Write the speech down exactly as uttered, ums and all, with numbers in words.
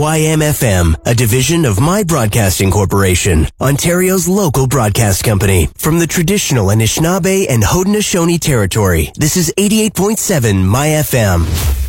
Y M F M, a division of My Broadcasting Corporation, Ontario's local broadcast company. From the traditional Anishinaabe and Haudenosaunee territory, this is eighty-eight point seven My F M.